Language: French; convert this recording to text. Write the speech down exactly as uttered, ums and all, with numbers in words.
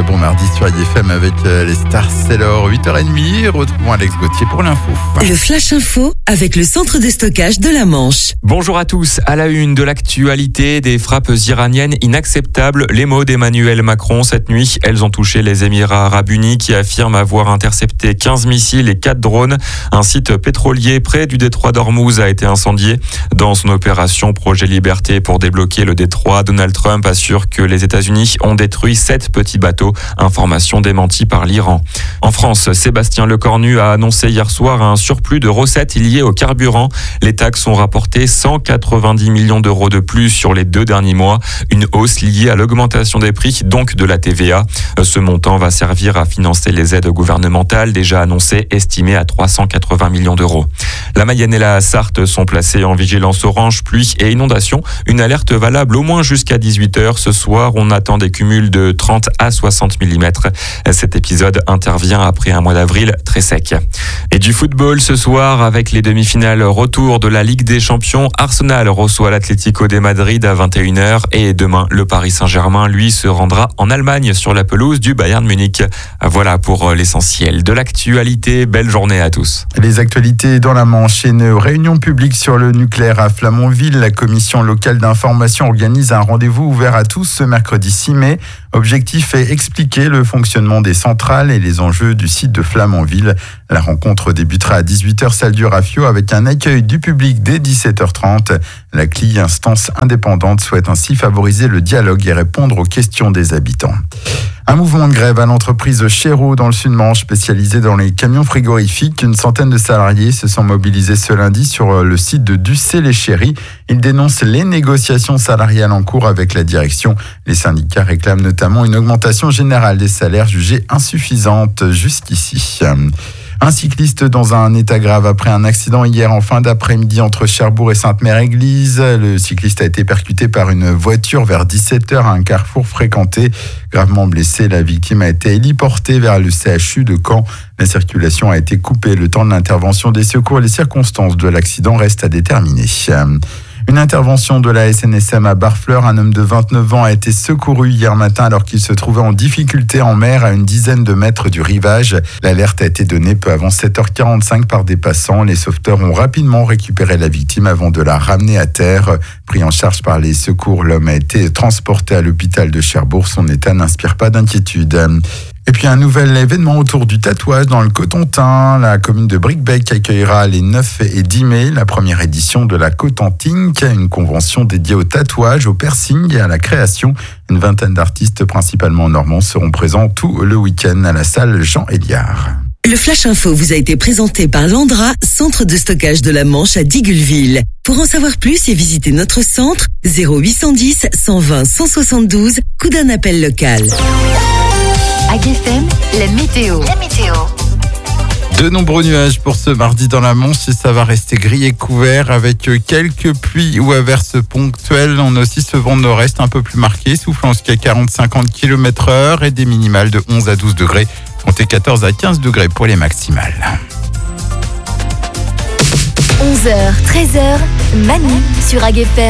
bon mardi sur I F M avec les Stars Sailor, huit heures trente. Retrouvons Alex Gauthier pour l'info. Le Flash Info avec le centre de stockage de la Manche. Bonjour à tous. À la une de l'actualité, des frappes iraniennes inacceptables. Les mots d'Emmanuel Macron cette nuit. Elles ont touché les Émirats Arabes Unis qui affirment avoir intercepté quinze missiles et quatre drones. Un site pétrolier près du détroit d'Ormuz a été incendié. Dans son opération Projet Liberté pour débloquer le détroit, Donald Trump assure que les États-Unis ont détruit sept petits bateaux. Information démentie par l'Iran. En France, Sébastien Lecornu a annoncé hier soir un surplus de recettes liées au carburant. Les taxes ont rapporté cent quatre-vingt-dix millions d'euros de plus sur les deux derniers mois. Une hausse liée à l'augmentation des prix, donc de la T V A. Ce montant va servir à financer les aides gouvernementales déjà annoncées, estimées à trois cent quatre-vingts millions d'euros. La Mayenne et la Sarthe sont placées en vigilance orange, pluie et inondation. Une alerte valable au moins jusqu'à dix-huit heures. Ce soir, on attend des cumuls de trente à soixante millimètres. Cet épisode intervient après un mois d'avril très sec. Et du football ce soir avec les demi-finales retour de la Ligue des Champions. Arsenal reçoit l'Atlético de Madrid à vingt et une heures et demain le Paris Saint-Germain lui se rendra en Allemagne sur la pelouse du Bayern Munich. Voilà pour l'essentiel de l'actualité. Belle journée à tous. Les actualités dans la Manche. Une réunion publique sur le nucléaire à Flamanville. La commission locale d'information organise un rendez-vous ouvert à tous ce mercredi six mai. Objectif est expliquer le fonctionnement des centrales et les enjeux du site de Flamanville. La rencontre débutera à dix-huit heures salle du Rafio avec un accueil du public dès dix-sept heures trente. La C L I, instance indépendante, souhaite ainsi favoriser le dialogue et répondre aux questions des habitants. Un mouvement de grève à l'entreprise Chéreau dans le Sud-Manche, spécialisée dans les camions frigorifiques. Une centaine de salariés se sont mobilisés ce lundi sur le site de Ducé-les-Chéris. Ils dénoncent les négociations salariales en cours avec la direction. Les syndicats réclament notamment une augmentation générale des salaires jugée insuffisante jusqu'ici. Un cycliste dans un état grave après un accident hier en fin d'après-midi entre Cherbourg et Sainte-Mère-Église. Le cycliste a été percuté par une voiture vers dix-sept heures à un carrefour fréquenté. Gravement blessé, la victime a été héliportée vers le C H U de Caen. La circulation a été coupée le temps de l'intervention des secours. Les circonstances de l'accident restent à déterminer. Une intervention de la S N S M à Barfleur. Un homme de vingt-neuf ans a été secouru hier matin alors qu'il se trouvait en difficulté en mer à une dizaine de mètres du rivage. L'alerte a été donnée peu avant sept heures quarante-cinq par des passants. Les sauveteurs ont rapidement récupéré la victime avant de la ramener à terre. Pris en charge par les secours, l'homme a été transporté à l'hôpital de Cherbourg. Son état n'inspire pas d'inquiétude. Et puis un nouvel événement autour du tatouage dans le Cotentin. La commune de Bricbec accueillera les neuf et dix mai la première édition de la Cotentink, une convention dédiée au tatouage, au piercing et à la création. Une vingtaine d'artistes, principalement normands, seront présents tout le week-end à la salle Jean Héliard. Le Flash Info vous a été présenté par Landra, centre de stockage de la Manche à Digulleville. Pour en savoir plus et visiter notre centre, zéro huit cent dix, cent vingt, cent soixante-douze, coup d'un appel local. A G F M, la météo. La météo. De nombreux nuages pour ce mardi dans la Manche et ça va rester gris et couvert avec quelques pluies ou averses ponctuelles. On a aussi ce vent nord-est un peu plus marqué, soufflant jusqu'à quarante à cinquante kilomètres heure et des minimales de onze à douze degrés. Comptez quatorze à quinze degrés pour les maximales. onze heures, treize heures, Manu sur A G F M.